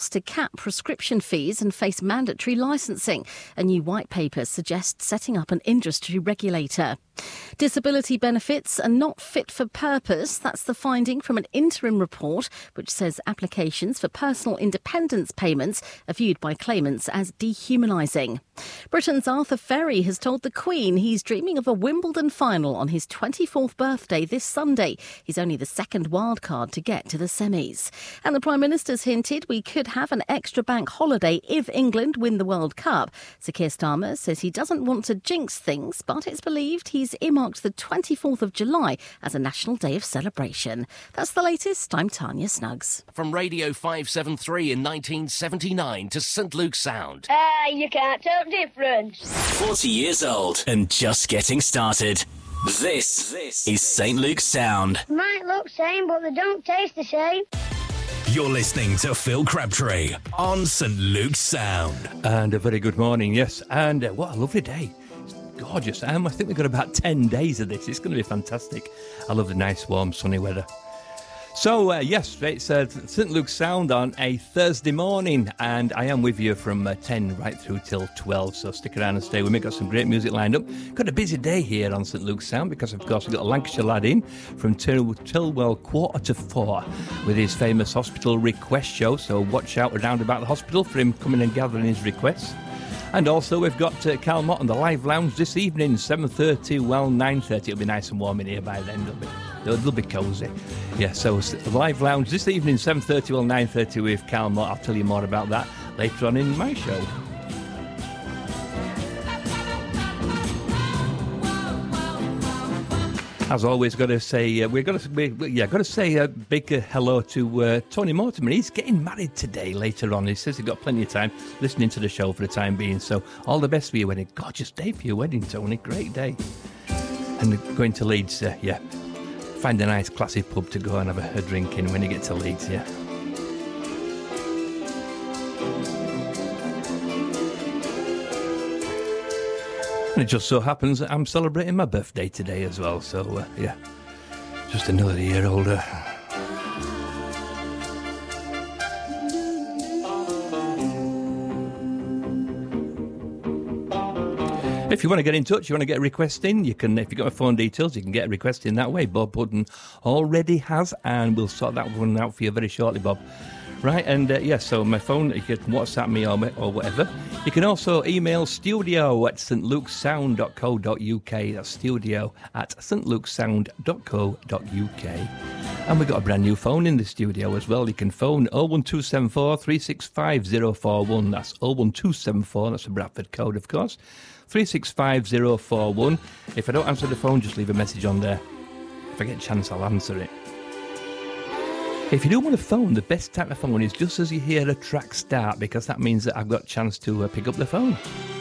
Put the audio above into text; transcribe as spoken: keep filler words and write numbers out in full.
wants to cap prescription fees and face mandatory licensing. A new white paper suggests setting up an industry regulator. Disability benefits are not fit for purpose. That's the finding from an interim report which says applications for personal independence payments are viewed by claimants as dehumanising. Britain's Arthur Ferry has told the Queen he's dreaming of a Wimbledon final on his twenty-fourth birthday this Sunday. He's only the second wildcard to get to the semis. And the Prime Minister's hinted we could have an extra bank holiday if England win the World Cup. Sir Keir Starmer says he doesn't want to jinx things, but it's believed he's earmarked the twenty-fourth of July as a national day of celebration. That's the latest. I'm Tanya Snuggs. From Radio five seventy-three in nineteen seventy-nine to St Luke's Sound. Ah, uh, you can't tell difference. forty years old and just getting started. This, this is St Luke's Sound. Might look same, but they don't taste the same. You're listening to Phil Crabtree on St Luke's Sound. And a very good morning, yes. And uh, what a lovely day. It's gorgeous. Um, I think we've got about ten days of this. It's going to be fantastic. I love the nice, warm, sunny weather. So, uh, yes, it's uh, St Luke's Sound on a Thursday morning, and I am with you from uh, ten right through till twelve, so stick around and stay with me. Got some great music lined up. Got a busy day here on St Luke's Sound because, of course, we've got a Lancashire lad in from Til- Tilwell quarter to four with his famous hospital request show, so watch out around about the hospital for him coming and gathering his requests. And also we've got uh, Cal Mott on the live lounge this evening, seven thirty, well nine thirty. It'll be nice and warm in here by then. It'll be, it'll be cosy. Yeah, so the live lounge this evening, seven thirty, well nine thirty with Cal Mott. I'll tell you more about that later on in my show. As always, got to say uh, we're got to we, yeah got to say a big uh, hello to uh, Tony Mortimer. He's getting married today. Later on, he says he's got plenty of time listening to the show for the time being. So all the best for your wedding. Gorgeous day for your wedding, Tony. Great day. And going to Leeds, uh, yeah. Find a nice classy pub to go and have a, a drink in when you get to Leeds, yeah. And it just so happens that I'm celebrating my birthday today as well, so uh, yeah, just another year older. If you want to get in touch, you want to get a request in, you can, if you've got my phone details, you can get a request in that way. Bob Hutton already has, and we'll sort that one out for you very shortly, Bob. Right, and uh, yeah, so my phone, you can WhatsApp me or, or whatever. You can also email studio at stlukesound.co.uk. That's studio at stlukesound.co.uk. And we've got a brand new phone in the studio as well. You can phone oh one two seven four, three six five oh four one. That's oh one two seven four, that's a Bradford code, of course. three six five oh four one. If I don't answer the phone, just leave a message on there. If I get a chance, I'll answer it. If you do want to phone, the best time to phone is just as you hear a track start, because that means that I've got a chance to uh, pick up the phone.